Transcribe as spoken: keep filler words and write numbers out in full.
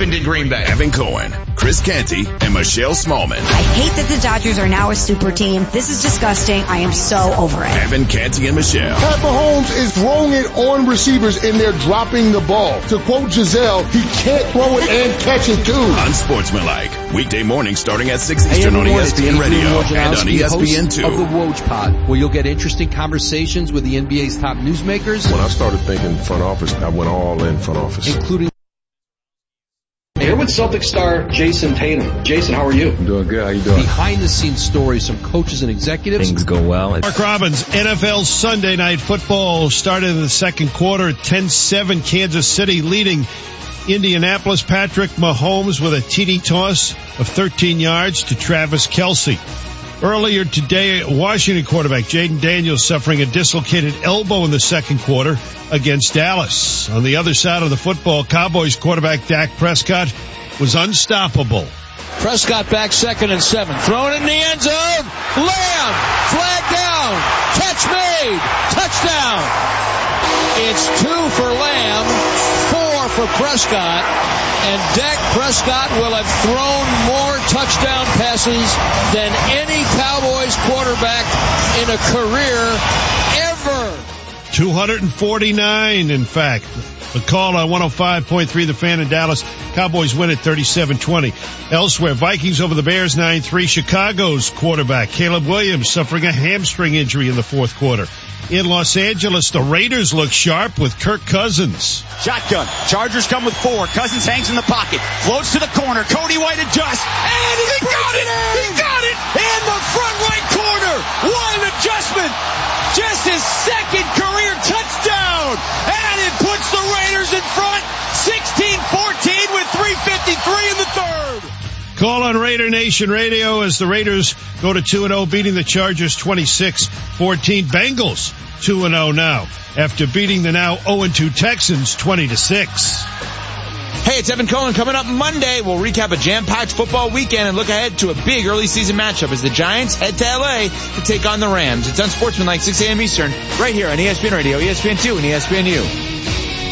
happened in Green Bay. Evan Cohen, Chris Canty, and Michelle Smallman. I hate that the Dodgers are now a super team. This is disgusting. I am so over it. Evan, Canty, and Michelle. Pat Mahomes is throwing it on receivers, and they're dropping the ball. To quote Giselle, he can't throw it and catch it, too. Unsportsmanlike. Weekday morning starting at six Eastern on E S P N Radio and on E S P N two. Of the Woj Pod, where you'll get interesting conversations with the N B A's top newsmakers. When I started thinking front office, I went all in front office. Including here with Celtic star Jason Tatum. Jason, how are you? I'm doing good. How you doing? Behind-the-scenes stories from coaches and executives. Things go well. Mark Robbins, N F L Sunday Night Football started in the second quarter. ten seven Kansas City leading Indianapolis. Patrick Mahomes with a T D toss of thirteen yards to Travis Kelce. Earlier today, Washington quarterback Jaden Daniels suffering a dislocated elbow in the second quarter against Dallas. On the other side of the football, Cowboys quarterback Dak Prescott was unstoppable. Prescott back second and seven. Thrown in the end zone. Lamb. Flag down. Catch made. Touchdown. It's two for Lamb, four for Prescott, and Dak Prescott will have thrown more touchdown passes than any Cowboys quarterback in a career ever. two hundred forty-nine, in fact. The call on one oh five point three, The Fan in Dallas. Cowboys win at thirty-seven twenty. Elsewhere, Vikings over the Bears nine three. Chicago's quarterback Caleb Williams suffering a hamstring injury in the fourth quarter. In Los Angeles, the Raiders look sharp with Kirk Cousins. Shotgun. Chargers come with four. Cousins hangs in the pocket. Floats to the corner. Cody White adjusts. And he, he got it! it! He got it! In the front right corner. What an adjustment! Just his second career touchdown! And it puts the Raiders in front sixteen fourteen with three fifty-three in the third. Call on Raider Nation Radio as the Raiders go to two and oh, beating the Chargers twenty-six fourteen. Bengals two and oh now after beating the now oh and two Texans twenty to six. Hey, it's Evan Cohen. Coming up Monday, we'll recap a jam-packed football weekend and look ahead to a big early season matchup as the Giants head to L A to take on the Rams. It's Unsportsmanlike, six a.m. Eastern, right here on E S P N Radio, E S P N two, and E S P N U.